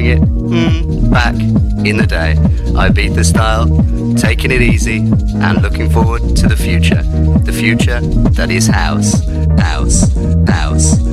remembering it back in the day. I beat the style, taking it easy, and looking forward to the future. The future that is house, house, house.